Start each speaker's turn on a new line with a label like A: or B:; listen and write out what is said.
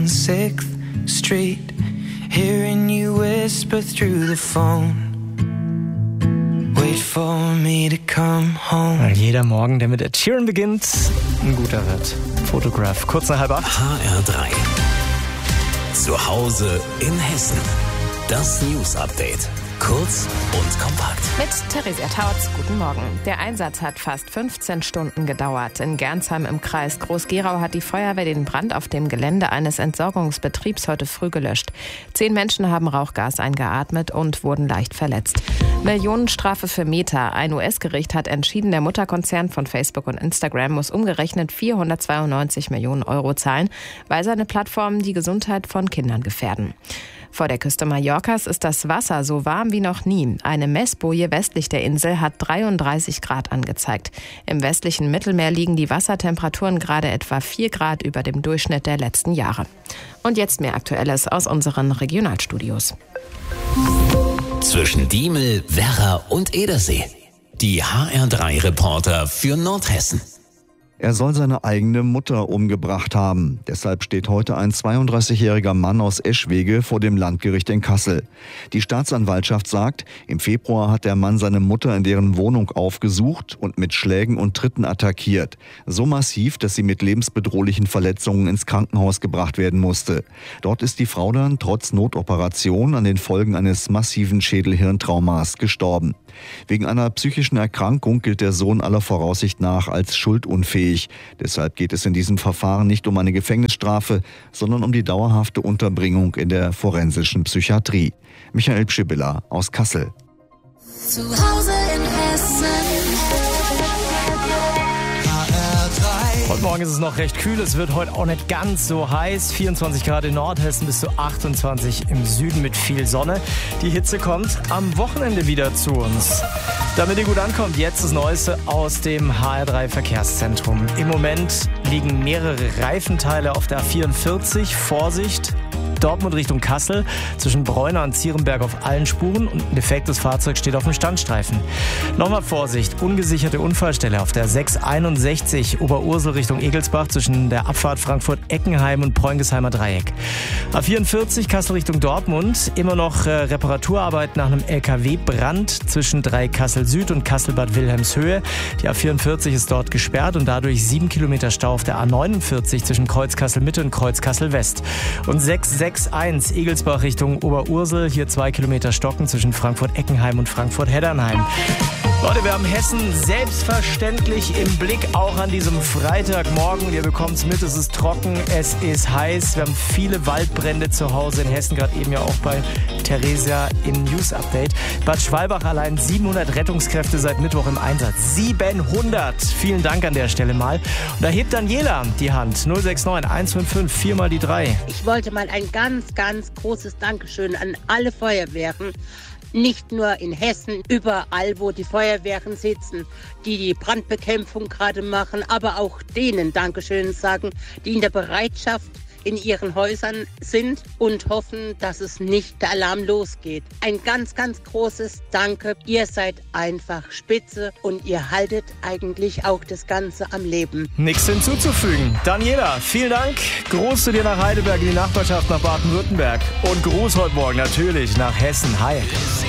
A: 6th Street, hearing you whisper through the phone. Wait for me to come home.
B: Weil jeder Morgen, der mit Ed Sheeran beginnt, ein guter wird. Photograph, kurz nach 7:30.
C: HR3. Zu Hause in Hessen. Das News-Update. Kurz und kompakt.
D: Mit Theresia Tautz, guten Morgen. Der Einsatz hat fast 15 Stunden gedauert. In Gernsheim im Kreis Groß-Gerau hat die Feuerwehr den Brand auf dem Gelände eines Entsorgungsbetriebs heute früh gelöscht. 10 Menschen haben Rauchgas eingeatmet und wurden leicht verletzt. Millionenstrafe für Meta. Ein US-Gericht hat entschieden, der Mutterkonzern von Facebook und Instagram muss umgerechnet 492 Millionen Euro zahlen, weil seine Plattformen die Gesundheit von Kindern gefährden. Vor der Küste Mallorcas ist das Wasser so warm wie noch nie. Eine Messboje westlich der Insel hat 33 Grad angezeigt. Im westlichen Mittelmeer liegen die Wassertemperaturen gerade etwa 4 Grad über dem Durchschnitt der letzten Jahre. Und jetzt mehr Aktuelles aus unseren Regionalstudios.
C: Zwischen Diemel, Werra und Edersee. Die HR3-Reporter für Nordhessen.
E: Er soll seine eigene Mutter umgebracht haben. Deshalb steht heute ein 32-jähriger Mann aus Eschwege vor dem Landgericht in Kassel. Die Staatsanwaltschaft sagt, im Februar hat der Mann seine Mutter in deren Wohnung aufgesucht und mit Schlägen und Tritten attackiert. So massiv, dass sie mit lebensbedrohlichen Verletzungen ins Krankenhaus gebracht werden musste. Dort ist die Frau dann trotz Notoperation an den Folgen eines massiven Schädelhirntraumas gestorben. Wegen einer psychischen Erkrankung gilt der Sohn aller Voraussicht nach als schuldunfähig. Deshalb geht es in diesem Verfahren nicht um eine Gefängnisstrafe, sondern um die dauerhafte Unterbringung in der forensischen Psychiatrie. Michael Pschibilla aus Kassel.
F: Zu Hause in Hessen.
B: Heute Morgen ist es noch recht kühl, es wird heute auch nicht ganz so heiß. 24 Grad in Nordhessen bis zu 28 im Süden mit viel Sonne. Die Hitze kommt am Wochenende wieder zu uns. Damit ihr gut ankommt, jetzt das Neueste aus dem HR3 Verkehrszentrum. Im Moment liegen mehrere Reifenteile auf der A44. Vorsicht! Dortmund Richtung Kassel, zwischen Bräuner und Zierenberg auf allen Spuren und ein defektes Fahrzeug steht auf dem Standstreifen. Nochmal Vorsicht, ungesicherte Unfallstelle auf der 661 Oberursel Richtung Egelsbach zwischen der Abfahrt Frankfurt-Eckenheim und Preungesheimer Dreieck. A44 Kassel Richtung Dortmund, immer noch Reparaturarbeit nach einem LKW-Brand zwischen Kassel Süd und Kassel-Bad Wilhelmshöhe. Die A44 ist dort gesperrt und dadurch 7 Kilometer Stau auf der A49 zwischen Kreuz Kassel Mitte und Kreuz Kassel West. Und 661 Egelsbach Richtung Oberursel, hier 2 Kilometer Stocken zwischen Frankfurt-Eckenheim und Frankfurt-Heddernheim. Leute, wir haben Hessen selbstverständlich im Blick, auch an diesem Freitagmorgen. Ihr bekommt es mit, es ist trocken, es ist heiß. Wir haben viele Waldbrände zu Hause in Hessen, gerade eben ja auch bei Theresia im News-Update. Bad Schwalbach allein 700 Rettungskräfte seit Mittwoch im Einsatz. 700! Vielen Dank an der Stelle mal. Und da hebt Daniela die Hand. 069 155 4 mal die 3.
G: Ich wollte mal ein ganz, ganz großes Dankeschön an alle Feuerwehren. Nicht nur in Hessen, überall, wo die Feuerwehren sitzen, die die Brandbekämpfung gerade machen, aber auch denen Dankeschön sagen, die in der Bereitschaft in ihren Häusern sind und hoffen, dass es nicht der Alarm losgeht. Ein ganz, ganz großes Danke. Ihr seid einfach spitze und ihr haltet eigentlich auch das Ganze am Leben.
B: Nichts hinzuzufügen. Daniela, vielen Dank. Gruß zu dir nach Heidelberg in die Nachbarschaft nach Baden-Württemberg. Und Gruß heute Morgen natürlich nach Hessen. Hi.